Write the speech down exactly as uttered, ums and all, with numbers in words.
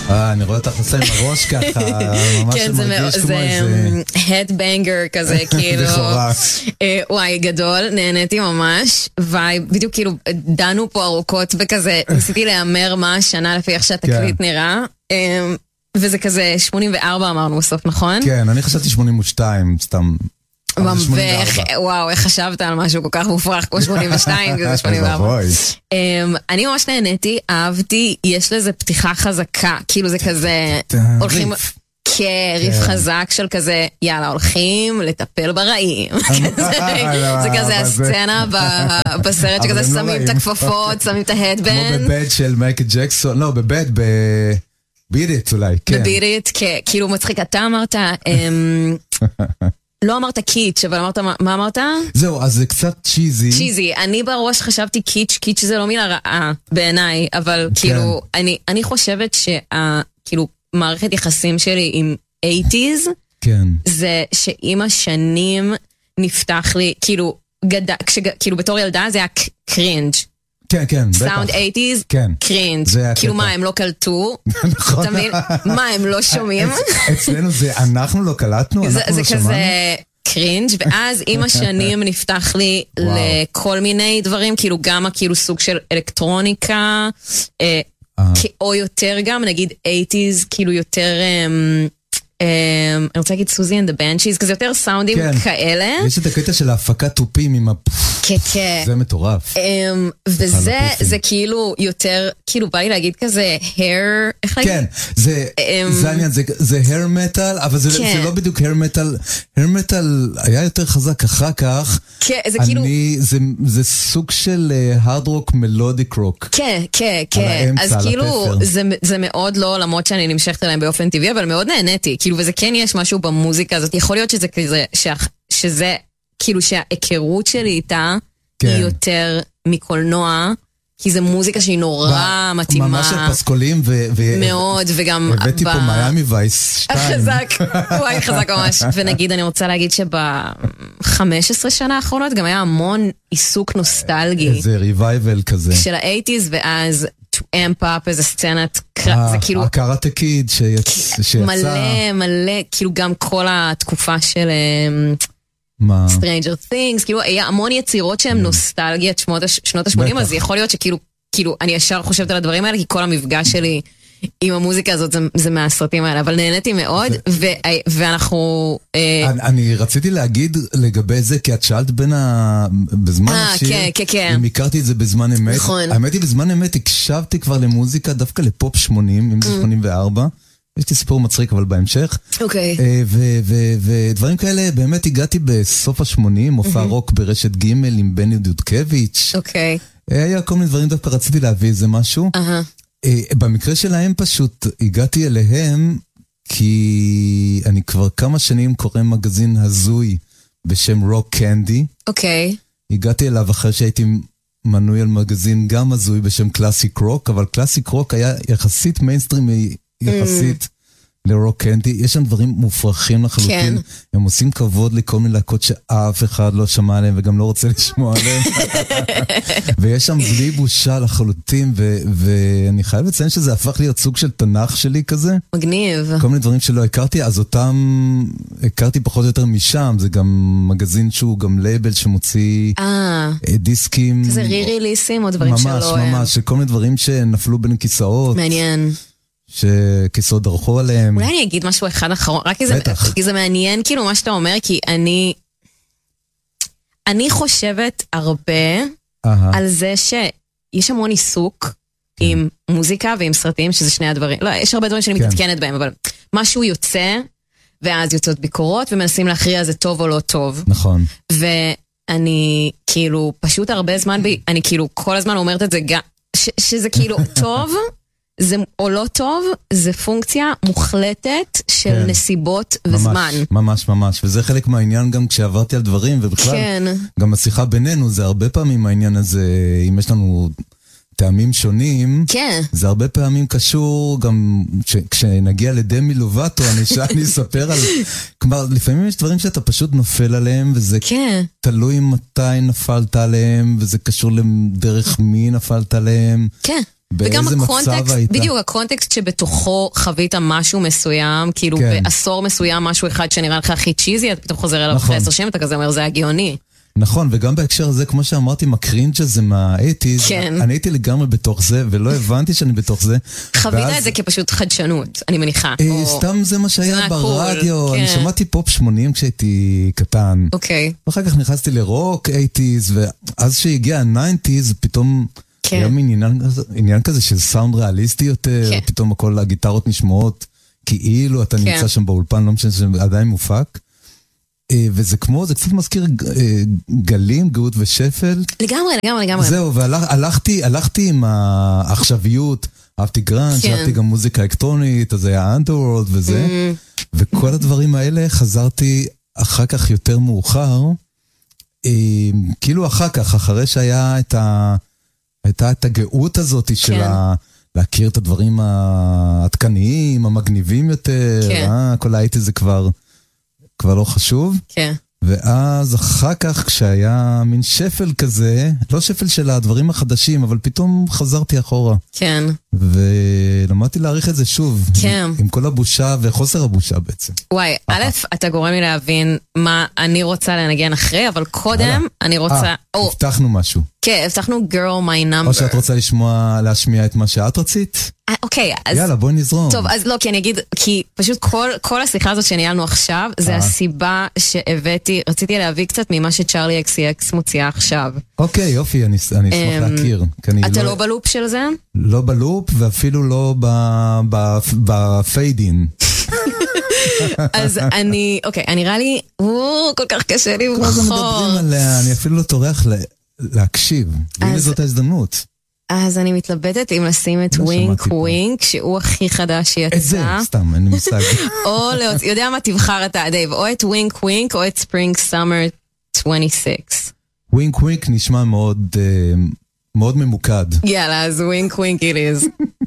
אה, אני רואה אותך עושה עם הראש ככה, ממש מרגיש כמו איזה... הדבנגר כזה, כאילו. וואי, גדול, נהניתי ממש, ובדיוק כאילו דנו פה ארוכות וכזה, ניסיתי להאמר מה השנה לפי איך שהתקליט נראה, וזה כזה שמונים וארבע אמרנו בסוף, נכון? כן, אני חשבתי שמונים ושתיים, סתם. וואו, איך חשבת על משהו כל כך מופרך כמו שמונים ושתיים, כזה שמונים וארבע. אני ממש נהניתי, אהבתי, יש לזה פתיחה חזקה, כאילו זה כזה, הולכים כריף חזק של כזה, יאללה, הולכים לטפל ברעים. זה כזה הסצנה בסרט שכזה שמים את הכפפות, שמים את ההדבנד. כמו בבד של מייקל ג'קסון, לא, בבד, בביט אולי, כן. בביט, כאילו מצחיק, אתה אמרת... לא אמרת קיץ', אבל אמרת, מה אמרת? זהו, אז זה קצת צ'יזי. צ'יזי, אני בראש חשבתי קיץ', קיץ' זה לא מילה רעה בעיניי, אבל כאילו, אני, אני חושבת שכאילו, מערכת יחסים שלי עם שמונים, כן. זה שעם השנים נפתח לי, כאילו, גדל, כאילו בתור ילדה זה היה קרינג'. כן, כן, בטח. סאונד שמונים, קרינג'. כאילו מה, הם לא קלטו? נכון. מה, הם לא שומעים? אצלנו זה, אנחנו לא קלטנו, אנחנו לא שמענו. זה כזה קרינג', ואז עם השנים נפתח לי לכל מיני דברים, כאילו גם כאילו סוג של אלקטרוניקה, או יותר גם, נגיד שמונים, כאילו יותר... אני רוצה להגיד סוזי and the Banshees, כזה יותר סאונדים כאלה. יש את הקטע של ההפקת טופים עם הפוף. כן, כן. זה מטורף. וזה זה כאילו יותר, כאילו בא לי להגיד כזה hair, איך להגיד? כן, זה העניין, זה hair metal, אבל זה לא בדיוק hair metal, hair metal היה יותר חזק אחר כך. כן, זה כאילו... זה סוג של hard rock, melodic rock. כן, כן, כן. אז כאילו, זה מאוד לא עולמות שאני נמשכת אליהם באופן טבעי, אבל מאוד נהניתי. כאילו, וזה כן יש משהו במוזיקה הזאת. יכול להיות שזה כזה, שזה, כאילו שההיכרות שלי איתה היא יותר מקולנוע, כי זה מוזיקה שהיא נורא מתאימה. ממש של פסקולים ו... מאוד, וגם... הבאתי פה מיאמי וייס שתיים. חזק, וואי, חזק ממש. ונגיד, אני רוצה להגיד שב-חמש עשרה שנה האחרונות גם היה המון עיסוק נוסטלגי. איזה ריווייבל כזה. של ה-שמונים, ואז... to amp up איזה סצנת, זה כאילו... הקראטה קיד שיצא. מלא, מלא, כאילו גם כל התקופה של... Stranger Things, כאילו היה המון יצירות שהן נוסטלגיית שנות ה-שמונים, אז יכול להיות שכאילו, כאילו, אני ישר חושבת על הדברים האלה, כי כל המפגש שלי עם המוזיקה הזאת זה מהסרטים האלה, אבל נהניתי מאוד, ואנחנו... אני רציתי להגיד לגבי זה, כי את שאלת בין ה... בזמן השיר, אם הכרתי את זה בזמן אמת, האמת היא בזמן אמת הקשבתי כבר למוזיקה, דווקא לפופ שמונים, אם זה שמונים וארבע, יש לי סיפור מצחיק, אבל בהמשך. אוקיי. ודברים כאלה, באמת הגעתי בסוף ה-שמונים, מופע רוק ברשת ג' עם בני דודקביץ'. אוקיי. היה כל מיני דברים, דווקא רציתי להביא איזה משהו. במקרה שלהם פשוט הגעתי אליהם, כי אני כבר כמה שנים קורא מגזין הזוי בשם רוק קנדי. אוקיי. הגעתי אליו אחרי שהייתי מנוי על מגזין גם הזוי בשם קלאסיק רוק, אבל קלאסיק רוק היה יחסית מיינסטרימי, יחסית לרוק קנדי, יש שם דברים מופרכים לחלוטין, הם עושים כבוד לכל מיני להקות שאף אחד לא שמע עליהם וגם לא רוצה לשמוע עליהם, ויש שם בלי בושה לחלוטין, ואני חייב לציין שזה הפך להיות סוג של תנ"ך שלי כזה, מגניב, כל מיני דברים שלא הכרתי, אז אותם הכרתי פחות או יותר משם, זה גם מגזין שהוא גם לייבל שמוציא דיסקים, כזה רי-ריליסים או דברים שלא, ממש ממש, כל מיני דברים שנפלו בין כיסאות, מעניין, שכיסאות דרכו עליהם. אולי אני אגיד משהו אחד אחרון, רק כי זה, כי זה מעניין כאילו מה שאתה אומר, כי אני אני חושבת הרבה על זה שיש המון עיסוק עם מוזיקה ועם סרטים, שזה שני הדברים, לא, יש הרבה דברים שאני מתעדכנת בהם, אבל משהו יוצא, ואז יוצאות ביקורות, ומנסים להכריע זה טוב או לא טוב. נכון. ואני כאילו פשוט הרבה זמן, אני כאילו כל הזמן אומרת את זה, שזה כאילו טוב, זה או לא טוב, זה פונקציה מוחלטת של כן. נסיבות וזמן. ממש, ממש, ממש. וזה חלק מהעניין גם כשעברתי על דברים, ובכלל, כן. גם השיחה בינינו, זה הרבה פעמים העניין הזה, אם יש לנו טעמים שונים, כן. זה הרבה פעמים קשור, גם ש, כשנגיע לדמי לובטו, אני, אני אספר על, כלומר, לפעמים יש דברים שאתה פשוט נופל עליהם, וזה כן. תלוי מתי נפלת עליהם, וזה קשור לדרך מי נפלת עליהם. כן. באיזה מצב היית. בדיוק, הקונטקסט שבתוכו חווית משהו מסוים, כאילו בעשור מסוים משהו אחד שנראה לך הכי צ'יזי, אתה פתאום חוזר אליו אחרי עשר שנים, אתה כזה אומר, זה הגיוני. נכון, וגם בהקשר הזה, כמו שאמרתי, מקרינג' הזה מה-שמונים, כן. אני הייתי לגמרי בתוך זה, ולא הבנתי שאני בתוך זה. חווית ואז... את זה כפשוט חדשנות, אני מניחה. אה, או... סתם זה מה שהיה זה ברדיו, cool, אני כן. שמעתי פופ שמונים כשהייתי קטן. אוקיי. ואחר כך נכנסתי לרוק שמונים, ואז שהגיע ה-תשעים, פתאום כן. היה מין עניין, עניין כזה של סאונד ריאליסטי יותר, כן. פתאום הכל הגיטרות נשמעות, כאילו אתה כן. נמצא שם באולפן, לא משנה שזה עדיין מופק. וזה כמו, זה קצת מזכיר גלים, גאות ושפל. לגמרי, לגמרי, לגמרי. זהו, והלכתי, הלכתי עם העכשוויות, אהבתי גראנץ', אהבתי גם מוזיקה אלקטרונית, אז זה היה אנדרוורלד וזה, וכל הדברים האלה חזרתי אחר כך יותר מאוחר, כאילו אחר כך, אחרי שהיה את ה... הייתה את הגאות הזאת של להכיר את הדברים העדכניים, המגניבים יותר, כל הייתי זה כבר... כבר לא חשוב. כן. ואז אחר כך כשהיה מין שפל כזה, לא שפל של הדברים החדשים, אבל פתאום חזרתי אחורה. כן. ולמדתי להעריך את זה שוב. כן. עם כל הבושה וחוסר הבושה בעצם. וואי, א', אתה גורם לי להבין מה אני רוצה לנגן אחרי, אבל קודם אני רוצה... אה, הבטחנו משהו. כן, הבטחנו girl my number. או שאת רוצה לשמוע, להשמיע את מה שאת רצית? אוקיי, אז... יאללה, בואי נזרום. טוב, אז לא, כי אני אגיד, כי פשוט כל, כל השיחה הזאת שניהלנו עכשיו, זה הסיבה שהבאתי, רציתי להביא קצת ממה שצ'ארלי אקס אקס מוציאה עכשיו. אוקיי, יופי, אני אשמח להכיר. אתה לא בלופ של זה? לא בלופ, ואפילו לא בפיידין. אז אני, אוקיי, נראה לי, כל כך קשה לי כל הזמן מדברים עליה, אני אפילו לא טורח להקשיב, והנה זאת ההזדמנות. אז אני מתלבטת אם לשים את ווינק ווינק, שהוא הכי חדש שיצא. את זה, סתם, אין לי מושג. או, יודע מה, תבחר אתה, דייב, או את ווינק ווינק, או את ספרינג סאמר עשרים ושש. ווינק ווינק נשמע מאוד, מאוד ממוקד. יאללה, אז ווינק ווינק it is.